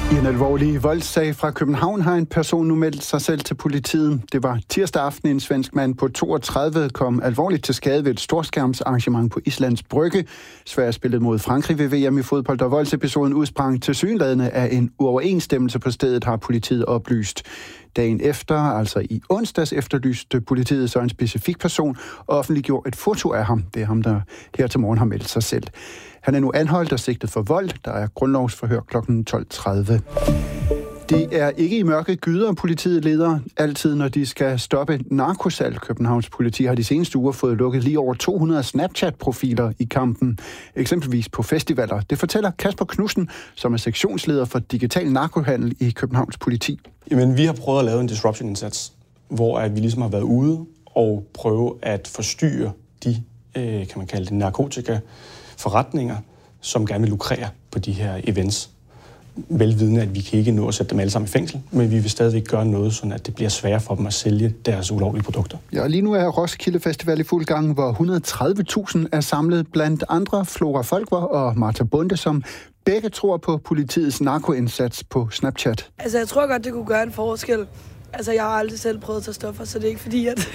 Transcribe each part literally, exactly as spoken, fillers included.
I en alvorlig voldssag fra København har en person nu meldt sig selv til politiet. Det var tirsdag aften, en svensk mand på toogtredive kom alvorligt til skade ved et storskærmsarrangement på Islands Brygge. Sverige spillede mod Frankrig ved V M i fodbold, og voldsepisoden udsprang tilsyneladende af en uoverensstemmelse på stedet, har politiet oplyst. Dagen efter, altså i onsdags, efterlyste politiet så en specifik person og offentliggjorde et foto af ham. Det er ham, der her til morgen har meldt sig selv. Han er nu anholdt og sigtet for vold. Der er grundlovsforhør klokken tolv tredive. Det er ikke i mørke gyder, politiet leder altid, når de skal stoppe narkosalg. Københavns politi har de seneste uger fået lukket lige over to hundrede Snapchat-profiler i kampen, eksempelvis på festivaler. Det fortæller Kasper Knudsen, som er sektionsleder for digital narkohandel i Københavns politi. Jamen, vi har prøvet at lave en disruption-indsats, hvor at vi ligesom har været ude og prøve at forstyrre de, kan man kalde det, narkotika-forretninger, som gerne vil lukrere på de her events. Velvidende, at vi kan ikke nå at sætte dem alle sammen i fængsel, men vi vil stadigvæk gøre noget, sådan at det bliver sværere for dem at sælge deres ulovlige produkter. Ja, lige nu er Roskilde Festival i fuld gang, hvor et hundrede og tredive tusind er samlet, blandt andre Flora Folkvar og Martha Bonde, som begge tror på politiets narkoindsats på Snapchat. Altså, jeg tror godt, det kunne gøre en forskel. Altså, jeg har aldrig selv prøvet at tage stoffer, så det er ikke fordi, at,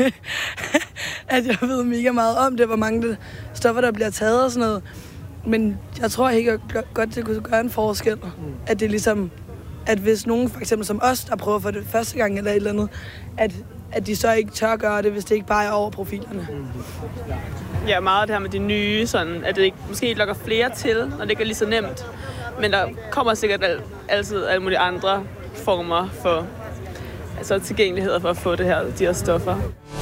at jeg ved mega meget om det, hvor mange stoffer, der bliver taget og sådan noget. Men jeg tror ikke godt, det kunne gøre en forskel, at det er ligesom, at hvis nogen, for eksempel som os, der prøver for det første gang eller et eller andet, at, at de så ikke tør gøre det, hvis det ikke bare er over profilerne. Ja, meget af det her med de nye, sådan, at det ikke, måske lokker flere til, når det ikke er lige så nemt. Men der kommer sikkert al, altid alle mulige andre former for altså tilgængeligheder for at få det her, de her stoffer.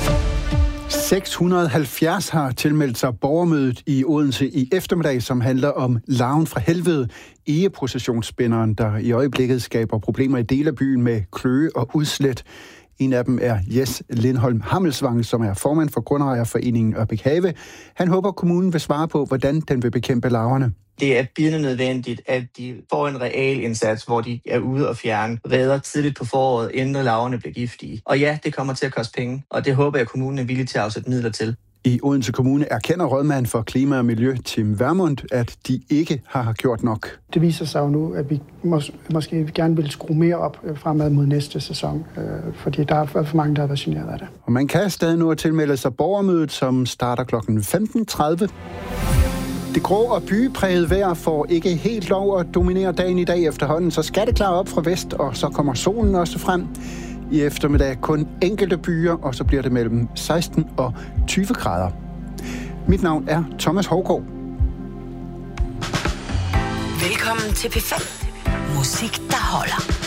seks hundrede og halvfjerds har tilmeldt sig borgermødet i Odense i eftermiddag, som handler om larven fra helvede, egeprocessionsspænderen, der i øjeblikket skaber problemer i dele af byen med kløe og udslæt. En af dem er Jes Lindholm Hammelsvang, som er formand for Grundejerforeningen Ørbæk Have. Han håber, kommunen vil svare på, hvordan den vil bekæmpe larverne. Det er bidende nødvendigt, at de får en reel indsats, hvor de er ude og fjerne reder tidligt på foråret, inden larverne bliver giftige. Og ja, det kommer til at koste penge, og det håber jeg, at kommunen er villig til at afsætte midler til. I Odense Kommune erkender rådmand for klima og miljø, Tim Vermund, at de ikke har gjort nok. Det viser sig jo nu, at vi mås- måske gerne vil skrue mere op fremad mod næste sæson, øh, fordi der er for mange, der har været generet af det. Og man kan stadig nu at tilmelde sig borgermødet, som starter klokken femten tredive. Det grå og byprægede vejr får ikke helt lov at dominere dagen i dag efterhånden, så skal det klare op fra vest, og så kommer solen også frem. I eftermiddag kun enkelte byer, og så bliver det mellem seksten og tyve grader. Mit navn er Thomas Hougaard. Velkommen til P fem. Musik, der holder.